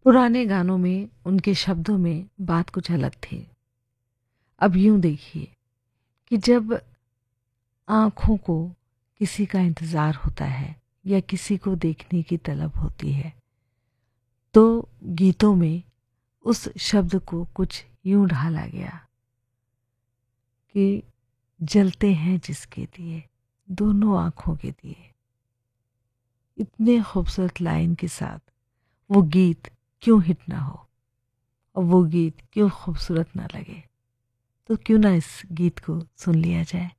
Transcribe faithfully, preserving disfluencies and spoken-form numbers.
पुराने गानों में उनके शब्दों में बात कुछ अलग थी। अब यूं देखिए कि जब आँखों को किसी का इंतज़ार होता है या किसी को देखने की तलब होती है, तो गीतों में उस शब्द को कुछ यूं ढाला गया कि जलते हैं जिसके दिए, दोनों आँखों के दिए। इतने खूबसूरत लाइन के साथ वो गीत क्यों हिट ना हो और वो गीत क्यों खूबसूरत ना लगे। तो क्यों ना इस गीत को सुन लिया जाए।